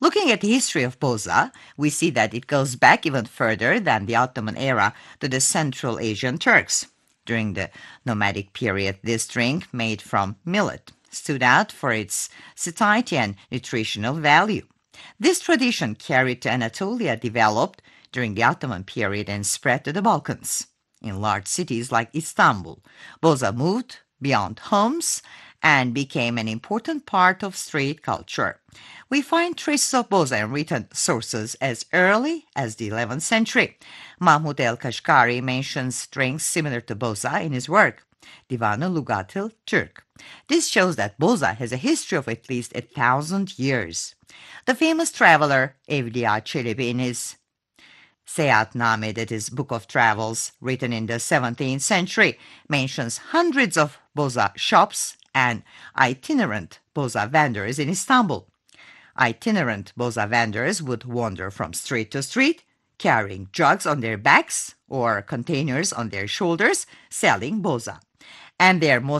Looking at the history of boza, we see that it goes back even further than the Ottoman era to the Central Asian Turks. During the nomadic period, this drink, made from millet, stood out for its satiety and nutritional value. This tradition, carried to Anatolia, developed during the Ottoman period and spread to the Balkans. In large cities like Istanbul, boza moved beyond homes and became an important part of street culture. We find traces of boza in written sources as early as the 11th century. Mahmud el-Kashgari mentions drinks similar to boza in his work, Divan-ı Lugat-ı Türk. This shows that boza has a history of at least 1,000 years. The famous traveler Evliya Çelebi, in his Seyahatname, that is Book of Travels, written in the 17th century, mentions hundreds of boza shops and itinerant boza vendors in Istanbul. Itinerant boza vendors would wander from street to street, carrying jugs on their backs or containers on their shoulders, selling boza. And their most